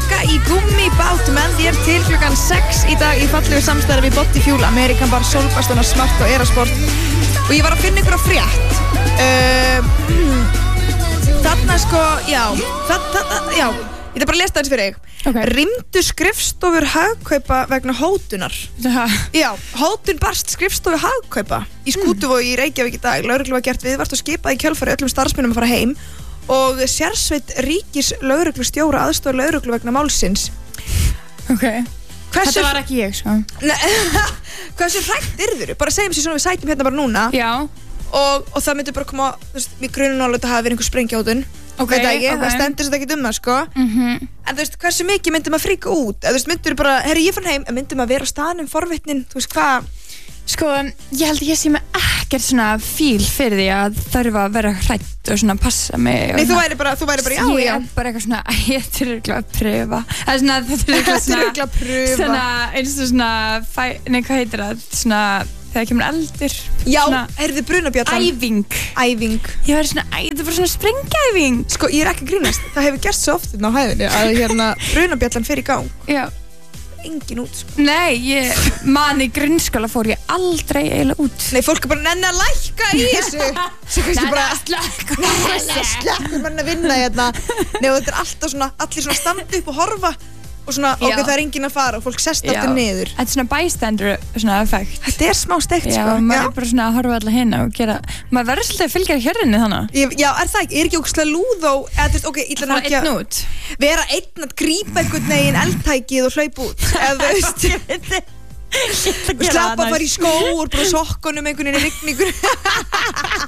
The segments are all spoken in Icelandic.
Vaka í gummibát menn þér til klukkan 6 í dag í fallegu samstæði við Body Fuel, Amerikan Bar, Solbastona, Smart og Erasport. Og ég var að finna ykkur á frétt. Þarna sko, já, ég ætla bara að lesa það eins fyrir þig. Okay. Rýmdu skrifstofur Hagkaupa vegna hótunar. Já, hótun barst skrifstofu Hagkaupa í Skútuvogi í Reykjavík í dag. Lögreglu var gert viðvart og skipað í kjölfari öllum starfsmönnum að fara heim og sérsveit ríkis lögreglustjóra aðstoðar lögreglu vegna málsins. Ok. Þetta var ekki ég, sko. Hversu hrætt yrður? Bara segjum sér svona við sætum hérna bara núna. Já. Og það myndi bara koma, þú veist, mér grunum alveg að það hafi verið einhver sprengjuhótun. Okay, það stendur svo ekki það, sko. En þú veist, hversu mikið myndi maður fríka út? Þú veist, myndur bara, herri, ég fann heim, myndi maður vera á staðnum, forvitnin, þú veist, hvað? Sko, ég held að ég sé með ekkert svona fíl fyrir því að þarf að vera hrætt og svona passa mig. Nei, þú væri bara, já. Ég er bara eitthvað svona, ég þurfi að pröfa. Það er svona, svona, eins og svona, nei, hvað heitir það? Svona, þegar kemur eldur. Já, heyrðu brunabjallan. Æfing. Ég verði svona, þetta er bara svona sprengæfing. Sko, ég er ekki að grínast. Það hefur gerst svo oft á hæðinni að hérna brunabjallan fer í gang. Já. Engin út, sko. Nei, man í grunnskóla fór ég aldrei eiginlega út. Nei, fólk er bara nenni að lækka í þessu. Svo kannski bara slökkur mann að vinna hérna. Nei, og þetta er alltaf svona, allir svona standa upp og horfa. Og svona, ok, það er enginn að fara og fólk sest aftur niður. Þetta er svona bystander svona effekt. Þetta er smá steikt, sko. Já, maður er bara svona að horfa alla hérna og gera, maður verður svolítið að fylgja hjörðinni þannig. Já, er það ekki? Er ekki ógeðslega lúð og, eða þú veist, ok, ég ætla ekki að vera einn að grípa einhvern veginn eldtækið og hlaupa út. Eða þú veist, slappa bara í skó og bara sokkunum einhvern veginn í rigningur.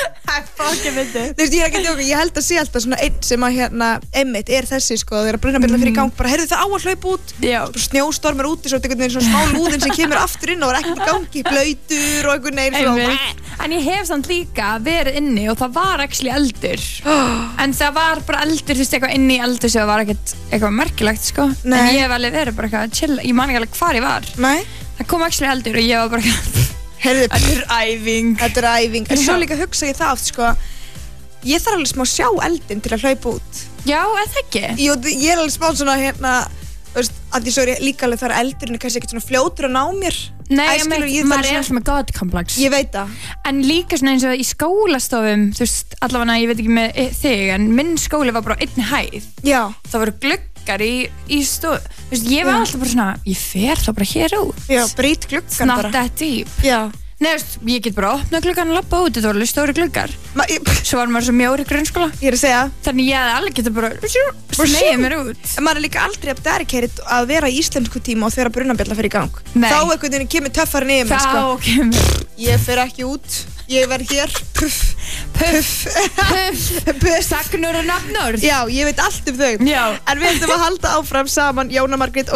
Þú veist, ég er ekki að djóka, ég held að sé alltaf svona einn sem að hérna, einmitt, er þessi sko, þegar brunabjallan fyrir í gang, bara heyrðu það á að hlaupa út, bara snjóstormur úti, svo einhvern veginn svona smá lúðin sem kemur aftur inn og er ekkert í gangi, blautur og einhvern veginn svona. En ég hef samt líka verið inni og það var actually eldur, en það var bara eldur, þú veist, eitthvað inni í eldur sem það var ekkert eitthvað merkilegt sko, en ég hef alveg verið bara eitthvað chill, ég man ekki alveg hvar ég var. Nei. Það kom actually eldur og ég var bara heyrðu, Þetta er æfing. En svo líka hugsa ég það oft sko, ég þarf alveg smá að sjá eldin til að hlaupa út. Já, eða ekki? Jú, ég er alveg smá svona hérna, þú veist, að því svo er ég líka alveg þar að eldurinn er kannski ekkert svona fljótur að ná mér. Nei, maður er svona god complex. Ég veit það. En líka svona eins og í skólastofum, þú veist, allavega ég veit ekki með þig, en minn skóli var bara einni hæð. Já. Það voru gluggar í stofu. Þú veist, ég var alltaf bara svona, ég fer þá bara hér út. Já, brýt gluggan bara. Not that deep. Já. Nei, þú veist, ég get bara opnað gluggan og labba út, þetta voru alveg stóri gluggar. Svo var maður svo mjór í grunnskóla. Ég er að segja. Þannig ég hefði alveg getað bara smeið mér út. En maður er líka aldrei að dedicated að vera í íslensku tíma og þegar brunabjalla fer í gang. Nei. Þá einhvern veginn kemur töffarinn yfir mig, sko. Þá kemur. Ég fer ekki út. Ég verð hér. Puff. Sagnur og nafnur. Já, ég veit allt um þau. Já. En við ætlum að halda áfram saman, Jóna Margrét og